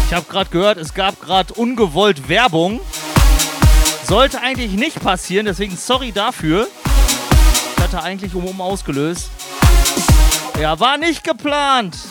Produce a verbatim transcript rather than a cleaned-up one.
Ich habe gerade gehört, es gab gerade ungewollt Werbung. Sollte eigentlich nicht passieren, deswegen sorry dafür. Ich hatte eigentlich um um ausgelöst. Ja, war nicht geplant.